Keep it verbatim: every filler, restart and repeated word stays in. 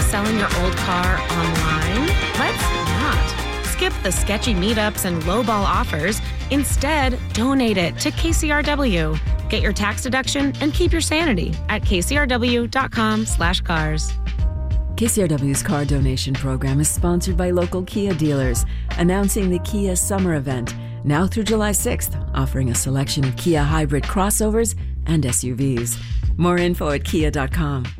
selling your old car online? Let's not. Skip the sketchy meetups and lowball offers. Instead, donate it to K C R W. Get your tax deduction and keep your sanity at kcrw.com slash cars. K C R W's car donation program is sponsored by local Kia dealers, announcing the Kia Summer Event, now through July sixth, offering a selection of Kia hybrid crossovers and S U Vs. More info at kia dot com.